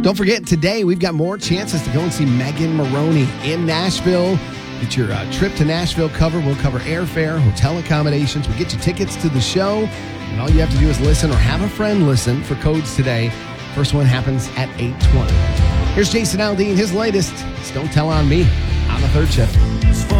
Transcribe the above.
Don't forget, today we've got more chances to go and see Megan Maroney in Nashville. Get your trip to Nashville covered. We'll cover airfare, hotel accommodations. We'll get you tickets to the show. And all you have to do is listen or have a friend listen for Codes today. First one happens at 8:20. Here's Jason Aldean, his latest. It's Don't Tell on Me on the third shift.